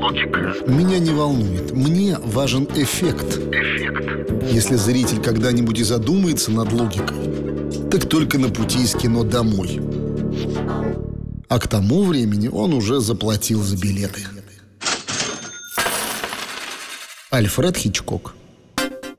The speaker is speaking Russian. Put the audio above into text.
логика. Меня не волнует. Мне важен эффект. Если зритель когда-нибудь и задумается над логикой, так только на пути из кино домой. А к тому времени он уже заплатил за билеты. Альфред Хичкок.